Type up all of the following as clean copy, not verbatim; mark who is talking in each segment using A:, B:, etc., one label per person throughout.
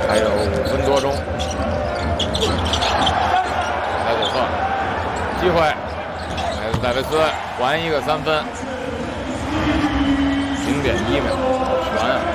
A: 还有5分多钟。在左侧，机会，还是戴维斯还一个3分，0.1秒，好悬啊！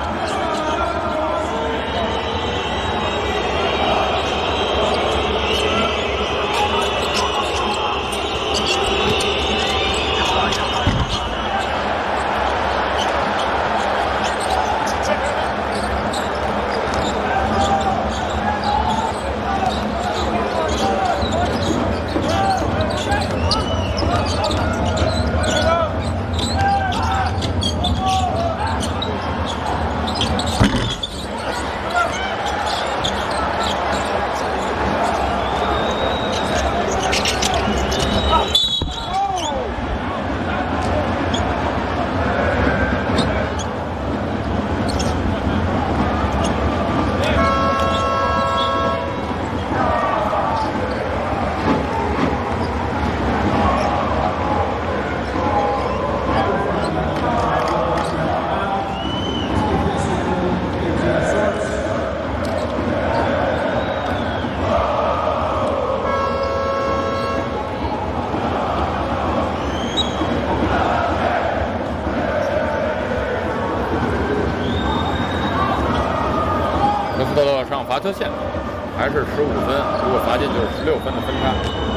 A: 上罚球线还是15分，如果罚进就是16分的分差。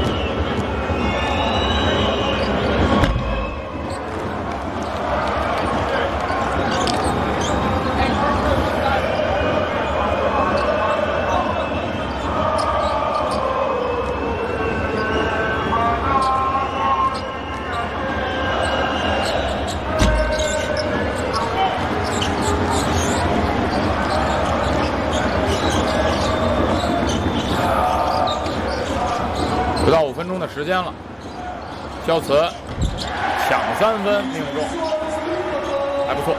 A: 不到5分钟的时间了，肖茨抢3分命中，还不错。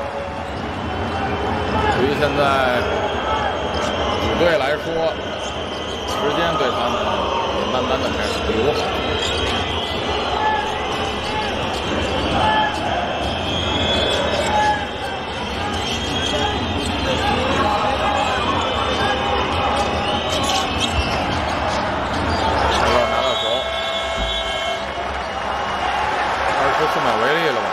A: 对于现在主队来说，时间对他们也慢慢的开始不友好。4秒为例了吧？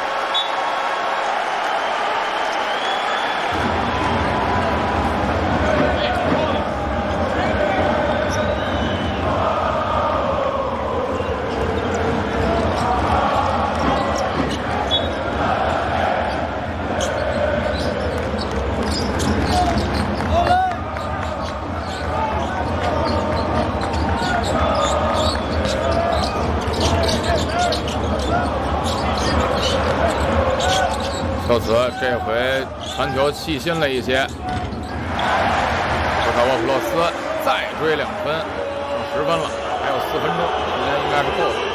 A: 肖茨这回传球细心了一些，洛卡沃普洛斯再追2分，剩10分了，还有4分钟，时间应该是够的。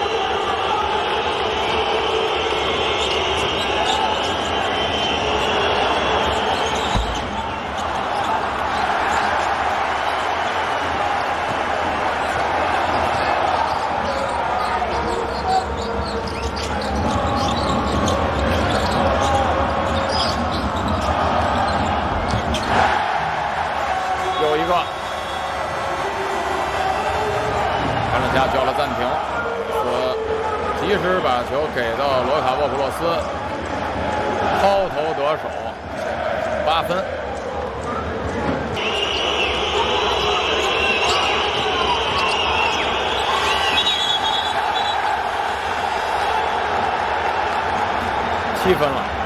A: 看了下叫了暂停，说及时把球给到罗卡沃普洛斯，抛投得手，现在剩8分。7分了。